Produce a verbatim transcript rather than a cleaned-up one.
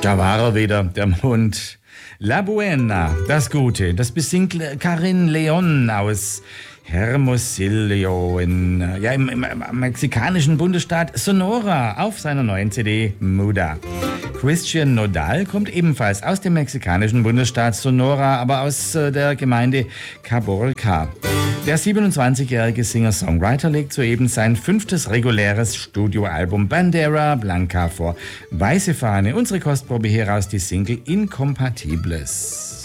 Da war er wieder, der Mond. La Buena, das Gute, das besingt Karin Leon aus Hermosillo in, ja, im, im, im mexikanischen Bundesstaat Sonora auf seiner neuen C D Muda. Christian Nodal kommt ebenfalls aus dem mexikanischen Bundesstaat Sonora, aber aus äh, der Gemeinde Caborca. Der siebenundzwanzigjährige Singer-Songwriter legt soeben sein fünftes reguläres Studioalbum Bandera Blanca vor. Weiße Fahne, unsere Kostprobe hieraus die Single Incompatibles.